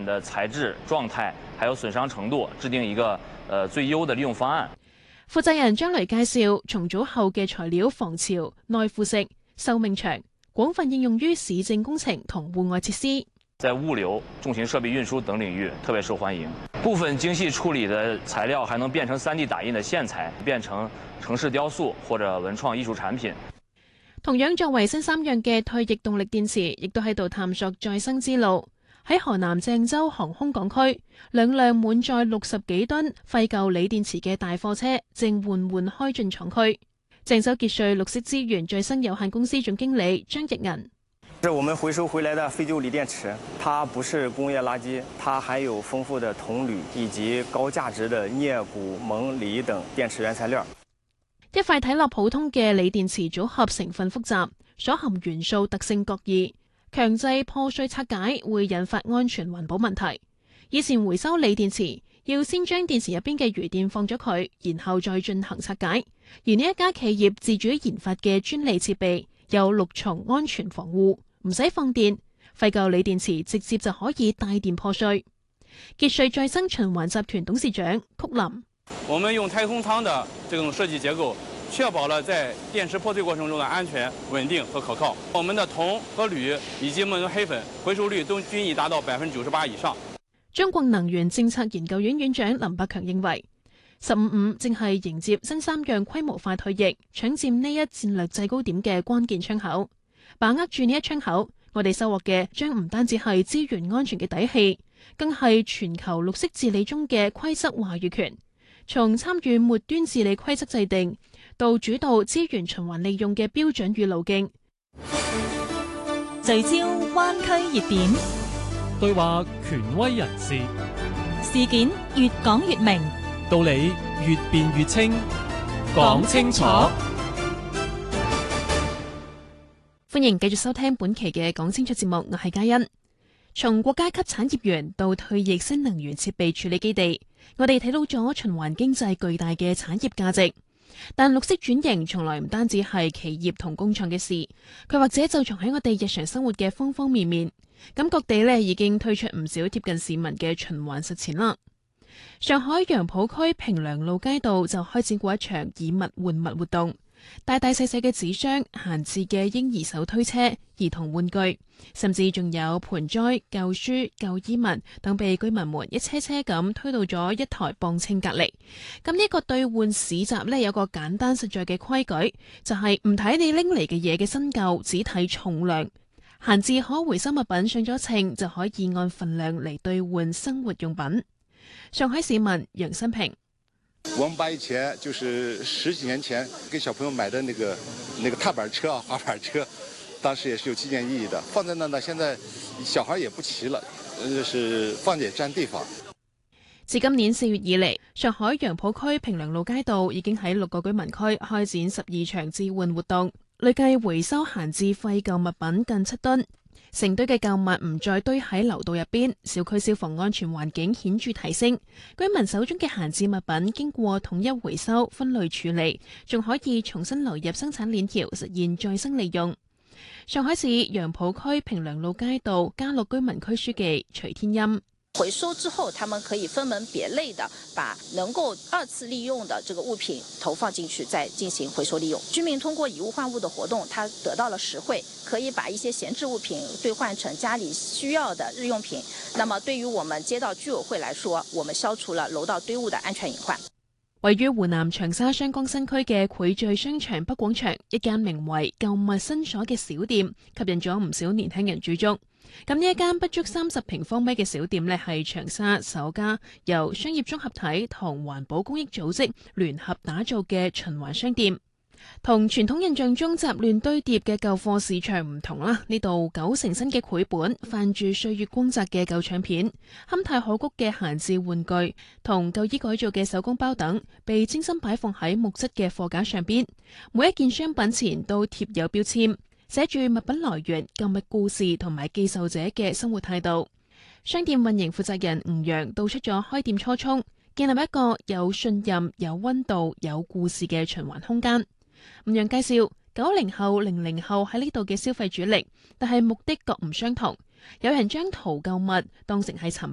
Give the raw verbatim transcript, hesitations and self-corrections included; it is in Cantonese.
的材質、狀態，還有損傷程度，制定一個呃最優的利用方案。 負責人張雷介紹，重組後嘅材料防潮、耐腐蝕、壽命長，廣泛應用於市政工程同戶外設施。 在物流、重型設備運輸等領域特別受歡迎。部分精細處理的材料還能變成三 D 打印的線材，變成城市雕塑或者文創藝術產品。 同樣作為新三樣嘅退役動力電池，亦都喺度探索再生之路。喺河南鄭州航空港區，兩輛滿載六十幾噸廢舊鋰電池嘅大貨車正緩緩開進廠區。鄭州傑瑞綠色資源再生有限公司總經理張逸銀。 是我們回收回來的廢舊鋰電池，它不是工業垃圾，它含有豐富的銅鋁以及高價值的鎳、鈷、錳、鋰等電池原材料。 一塊睇落普通嘅鋰電池組合成分複雜，所含元素特性各異，強制破碎拆解會引發安全環保問題。以前回收鋰電池要先將電池入邊嘅餘電放咗佢，然後再進行拆解。而呢一家企業自主研發嘅專利設備有六重安全防護。唔使放電，廢舊鋰電池直接就可以帶電破碎。傑瑞再生循環集團董事長曲林： 我們用太空艙的這種設計結構，確保了在電池破碎過程中的安全、穩定和可靠。我們的銅和鋁以及我們的黑粉回收率都均已達到百分之九十八以上。 中國能源政策研究院院長林伯強認為，十五五正係迎接新三樣規模化退役、搶佔呢一戰略制高點嘅關鍵窗口。把握住呢一窗口，我哋收穫嘅將唔單止係資源安全嘅底氣，更係全球綠色治理中嘅規則話語權。從參與末端治理規則制定，到主導資源循環利用嘅標準與路徑。 聚焦灣區熱點， 對話權威人士， 事件越講越明， 道理越辯越清，講清楚。 歡迎繼續收聽本期嘅講清楚節目，我係嘉欣。從國家級產業園到退役新能源設備處理基地，我哋睇到咗循環經濟巨大嘅產業價值。但綠色轉型從來唔單止係企業同工廠嘅事，佢或者就藏喺我哋日常生活嘅方方面面。咁各地呢已經推出唔少貼近市民嘅循環實踐啦。上海楊浦區平涼路街道就開展過一場以物換物活動。大大細細嘅紙箱、閒置嘅嬰兒手推車、兒童玩具，甚至仲有盆栽、舊書、舊衣物等，被居民們一車車咁推到咗一台磅秤隔離。咁呢個兌換市集呢，有個簡單實在嘅規矩，就係唔睇你拎嚟嘅嘢嘅新舊，只睇重量。閒置可回收物品上咗秤，就可以按份量嚟兌換生活用品。上海市民楊新平。 我們把以前就是十幾年前給小朋友買的那個那個踏板車啊、滑板車，當時也是有紀念意義的，放在那呢。現在小孩也不騎了，就是放也佔地方。 自今年四月以嚟，上海楊浦區平涼路街道已經喺六個居民區開展十二場置換活動，累計回收閒置廢舊物品近七噸。成堆嘅舊物唔再堆喺樓道入邊，小區消防安全環境顯著提升。居民手中嘅閒置物品經過統一回收、分類處理，仲可以重新流入生產鏈條，實現再生利用。上海市楊浦區平涼路街道嘉樂居民區書記徐天音。 回收之後，他們可以分門別類的把能夠二次利用的這個物品投放進去，再進行回收利用。居民通過以物換物的活動，他得到了實惠，可以把一些閒置物品兌換成家裡需要的日用品。那麼對於我們街道居委會來說，我們消除了樓道堆物的安全隱患。 位於湖南長沙雙江新區嘅匯聚商場北廣場，一間名為舊物新所嘅小店，吸引咗唔少年輕人駐足。咁呢一間不足三十平方米嘅小店呢，係長沙首家由商業綜合體同環保公益組織聯合打造嘅循環商店。同傳統印象中雜亂堆疊嘅舊貨市場唔同啦，呢度九成新嘅繪本，泛住歲月光澤嘅舊唱片，堪太可谷嘅閒置玩具同舊衣改造嘅手工包等，被精心擺放喺木質嘅貨架上邊。每一件商品前都貼有標籤，寫住物品來源、購物故事同埋寄售者嘅生活態度。商店運營負責人吳陽道出咗開店初衷，建立一個有信任、有溫度、有故事嘅循環空間。吳陽介紹，九零後、零零後喺呢度嘅消費主力，但係目的各唔相同。有人將淘舊物當成係尋